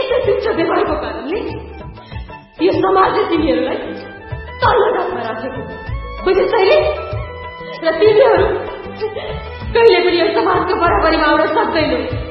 यस्तै तुच्छ व्यवहारको कारणले यो समाजले तिमीहरूलाई तल्लो ढाकमा राखेको बुझिस् तैँले? र तिमीहरू कहिले पनि यो समाजको बराबरीमा आउन सक्दैनौ।